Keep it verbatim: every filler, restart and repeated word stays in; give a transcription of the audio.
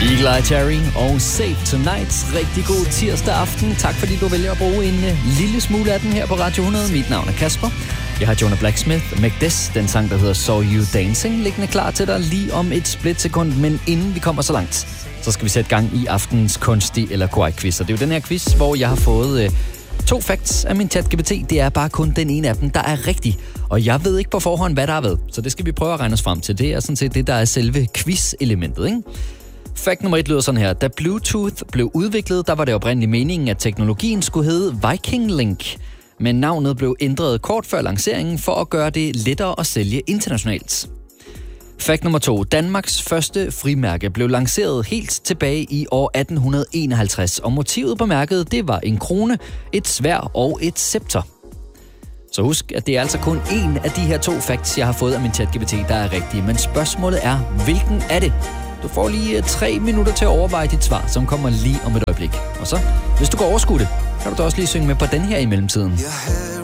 Eagle Eye Cherry og Save Tonight. Rigtig god tirsdag aften. Tak fordi du vælger at bruge en uh, lille smule af den her på Radio hundrede. Mit navn er Kasper. Jeg har Jonah Blacksmith, Macdes, den sang, der hedder Saw You Dancing, liggende klar til dig lige om et splitsekund. Men inden vi kommer så langt, så skal vi sætte gang i aftenens kunstig eller korrekt quiz. Og det er jo den her quiz, hvor jeg har fået uh, to facts af min ChatGPT. Det er bare kun den ene af dem, der er rigtig. Og jeg ved ikke på forhånd, hvad der er ved. Så det skal vi prøve at regne os frem til. Det er sådan set det, der er selve quiz-elementet, ikke? Fact nummer et lyder sådan her. Da Bluetooth blev udviklet, der var det oprindeligt meningen, at teknologien skulle hedde Viking Link. Men navnet blev ændret kort før lanceringen for at gøre det lettere at sælge internationalt. Fact nummer to. Danmarks første frimærke blev lanceret helt tilbage i år atten enoghalvtreds, og motivet på mærket, det var en krone, et sværd og et scepter. Så husk, at det er altså kun én af de her to facts, jeg har fået af min ChatGPT, der er rigtige. Men spørgsmålet er, hvilken er det? Du får lige tre minutter til at overveje dit svar, som kommer lige om et øjeblik. Og så, hvis du kan overskue det, kan du da også lige synge med på den her i mellemtiden. Your hair